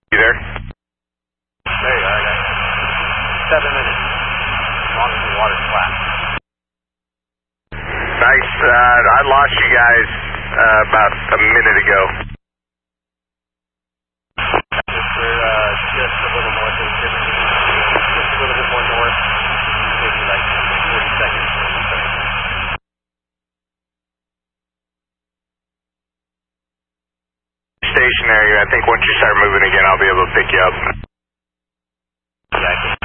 You there? There you are, guys. 7 minutes. As long as the water's flat. Nice. I lost you guys about a minute ago. We're just a little north of just a little bit more north. Maybe like 40 seconds. Stationary. I think once you start moving again, I'll be able to pick you up. Yeah, I think